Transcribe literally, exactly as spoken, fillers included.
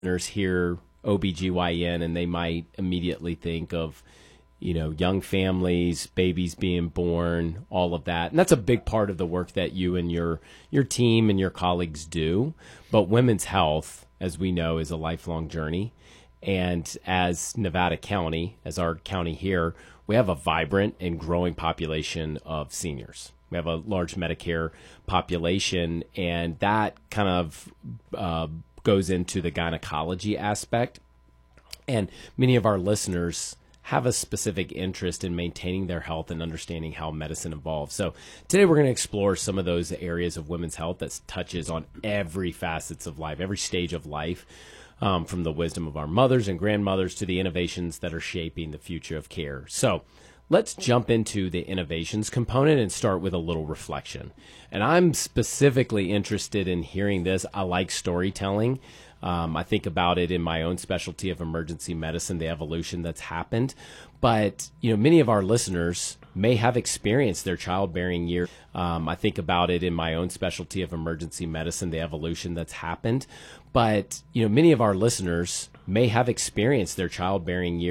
listeners hear O B G Y N and they might immediately think of, you know, young families, babies being born, all of that. And that's a big part of the work that you and your your team and your colleagues do. But women's health, as we know, is a lifelong journey. And as Nevada County, as our county here, we have a vibrant and growing population of seniors. We have a large Medicare population, and that kind of uh, goes into the gynecology aspect. And many of our listeners have a specific interest in maintaining their health and understanding how medicine evolves. So today we're going to explore some of those areas of women's health that touches on every facets of life, every stage of life, um, from the wisdom of our mothers and grandmothers to the innovations that are shaping the future of care. So let's jump into the innovations component and start with a little reflection. And I'm specifically interested in hearing this. I like storytelling. Um, I think about it in my own specialty of emergency medicine, the evolution that's happened. But, you know, many of our listeners may have experienced their childbearing years. Um, I think about it in my own specialty of emergency medicine, the evolution that's happened. But, you know, many of our listeners may have experienced their childbearing years